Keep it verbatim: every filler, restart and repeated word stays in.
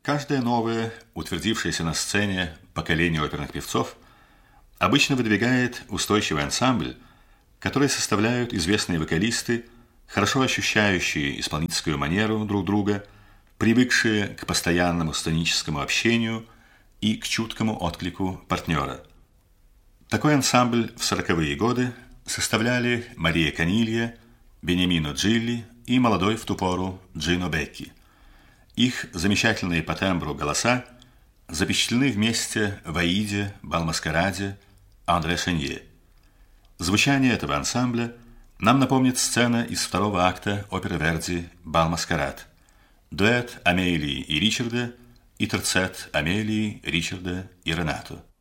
Каждое новое, утвердившееся на сцене поколение оперных певцов обычно выдвигает устойчивый ансамбль, который составляют известные вокалисты, хорошо ощущающие исполнительскую манеру друг друга, привыкшие к постоянному сценическому общению и к чуткому отклику партнера. Такой ансамбль в сороковые годы составляли Мария Канилья, Бениамино Джилли и молодой в ту пору Джино Бекки. Их замечательные по тембру голоса запечатлены вместе в «Аиде», «Бал-маскараде», Андре Шенье. Звучание этого ансамбля нам напомнит сцена из второго акта оперы Верди «Бал-маскарад», дуэт Амелии и Ричарда и терцет Амелии, Ричарда и Ренато.